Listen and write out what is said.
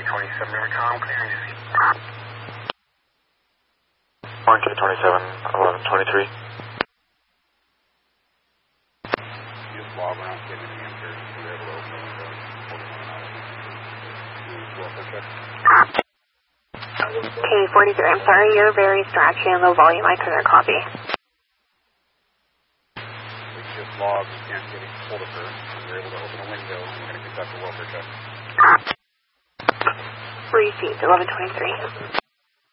27, Intercom, clearing your seat. Orange 27, 1123. Use log around, getting an answer. We're able to open the window. K43, I'm sorry, you're very scratchy and low volume. I couldn't copy. We just log, we can't get a hold of her. We're able to open a window and we're going to conduct a welfare check. Received, 1123.